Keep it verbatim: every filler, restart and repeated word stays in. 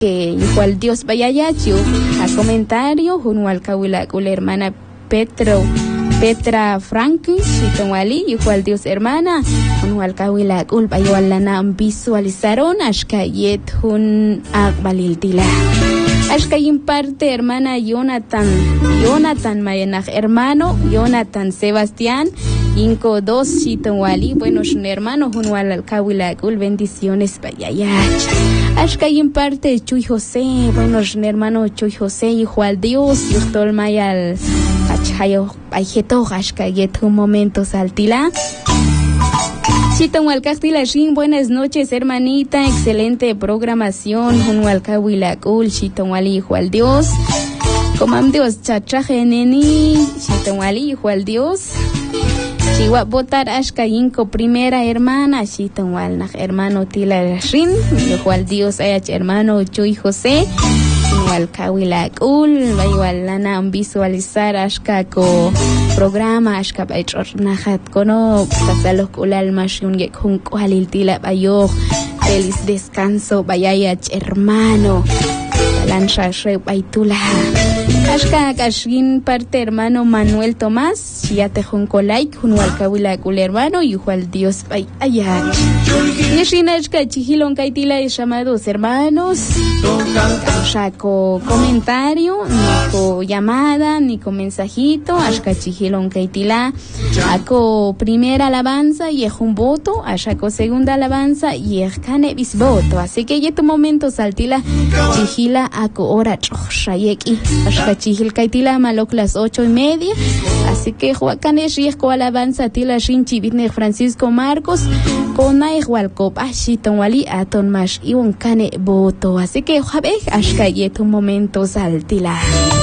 que igual Dios vaya yachu a comentario junto al kawila con la hermana Petro Petra Franklin Chitonwali igual Dios hermana junto al kawila con igual lana visualizaron ashkayet hun akbalil tila ashkayin parte hermana Jonathan Jonathan Mayenaj hermano Jonathan Sebastián Inco dos Chitonwali, buenos hermanos, junto al kawila con bendiciones bayayach. Ashkayin parte Chuy José, buenos hermanos Chuy José, hijo al Dios, Yustol Mayal, Achayo, Ayjeto, Ashkayet, un momento saltila. Chitonwal Castilla Shin, buenas noches, hermanita, excelente programación, junto al kawila con Chitonwali, hijo al Dios. Comam Dios, chachaje neni, Chitonwali, hijo al Dios. Chiwa botar ashkayinko primera hermana Chitonwal nach hermano Tila Shin igual Dios ayach hermano Chuy José igual kawila ul igual lana visualizar ashkako programa ashka baichor nahat kono tasalo kulal mashun ge kun kwalil tila bayo feliz descanso bayayach hermano lansha shre baitula Ashka Kashin parte hermano Manuel Tomás, Chiate Junco Like, junto al Kawila Kul hermano, y al Dios Pay Ayach. Yeshina Ashka Chihilon Kaitila y llamados hermanos. Ashako comentario, ni llamada, ni con mensajito. Ashka Chihilon Kaitila. Ako primera alabanza y es un voto. Ashako segunda alabanza y es cane bis voto. Así que ya tu momento saltila Chihila Ako ora Shayeki. Ashka Chihil Kaitila Malok las ocho y media. Así que Juacanes Riesco alabanza Tila Shinchi Vitne Francisco Marcos con Naigualcop Ashiton Wali Aton Mash y un cane voto. Así que Jabej Ashka y tu momento saltila.